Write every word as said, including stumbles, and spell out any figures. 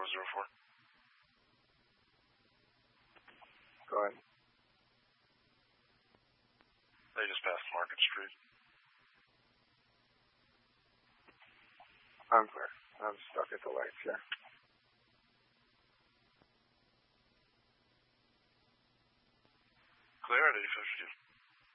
four zero four. Go ahead. They just passed Market Street. I'm clear. I'm stuck at the lights here. Clear at eight fifty.